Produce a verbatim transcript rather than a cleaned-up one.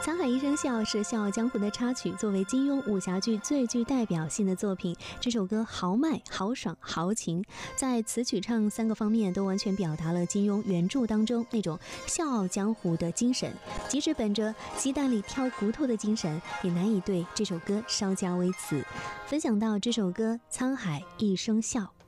沧海一声笑是《笑傲江湖》的插曲，作为金庸武侠剧最具代表性的作品，这首歌豪迈、豪爽、豪情，在词曲唱三个方面都完全表达了金庸原著当中那种笑傲江湖的精神，即使本着鸡蛋里挑骨头的精神，也难以对这首歌稍加微词。分享到这首歌《沧海一声笑》。